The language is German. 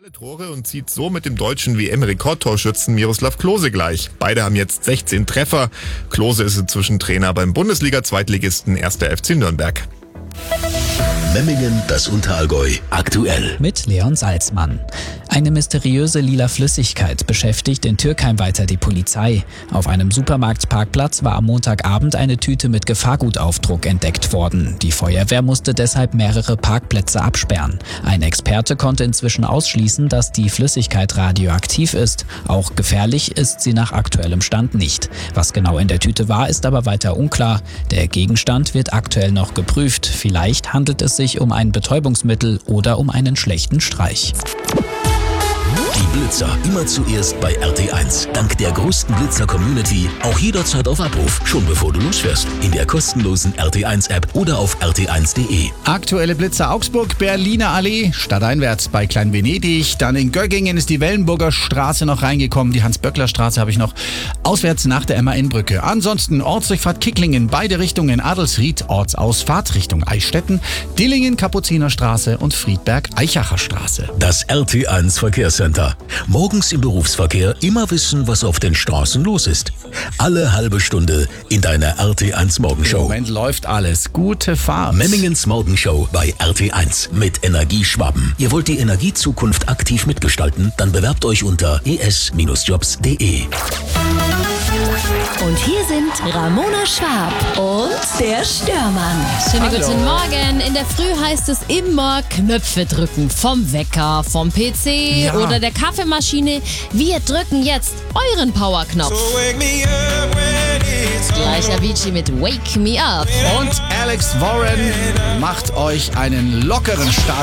Alle Tore und zieht so mit dem deutschen WM-Rekordtorschützen Miroslav Klose gleich. Beide haben jetzt 16 Treffer. Klose ist inzwischen Trainer beim Bundesliga-Zweitligisten 1. FC Nürnberg. Memmingen, das Unterallgäu, aktuell. Mit Leon Salzmann. Eine mysteriöse lila Flüssigkeit beschäftigt in Türkheim weiter die Polizei. Auf einem Supermarktparkplatz war am Montagabend eine Tüte mit Gefahrgutaufdruck entdeckt worden. Die Feuerwehr musste deshalb mehrere Parkplätze absperren. Ein Experte konnte inzwischen ausschließen, dass die Flüssigkeit radioaktiv ist. Auch gefährlich ist sie nach aktuellem Stand nicht. Was genau in der Tüte war, ist aber weiter unklar. Der Gegenstand wird aktuell noch geprüft. Vielleicht handelt es sich um ein Betäubungsmittel oder um einen schlechten Streich. Die Blitzer immer zuerst bei RT1. Dank der größten Blitzer-Community auch jederzeit auf Abruf, schon bevor du losfährst. In der kostenlosen RT1-App oder auf rt1.de. Aktuelle Blitzer Augsburg, Berliner Allee, stadteinwärts bei Klein-Venedig. Dann in Göggingen ist die Wellenburger Straße noch reingekommen. Die Hans-Böckler-Straße habe ich noch auswärts nach der MAN-Brücke. Ansonsten Ortsdurchfahrt Kicklingen, beide Richtungen Adelsried, Ortsausfahrt Richtung Eichstätten, Dillingen, Kapuzinerstraße und Friedberg-Eichacher Straße. Das RT1 Verkehrscenter. Morgens im Berufsverkehr immer wissen, was auf den Straßen los ist. Alle halbe Stunde in deiner RT1 Morgenshow. Im Moment läuft alles. Gute Fahrt. Memmingens Morgenshow bei RT1 mit Energieschwaben. Ihr wollt die Energiezukunft aktiv mitgestalten? Dann bewerbt euch unter es-jobs.de. Und hier sind Ramona Schwab und der Störmann. Schönen guten Morgen. In der Früh heißt es immer Knöpfe drücken. Vom Wecker, vom PC oder der Kaffeemaschine. Wir drücken jetzt euren Powerknopf. Gleich Avicii mit Wake Me Up. Und Alex Warren macht euch einen lockeren Start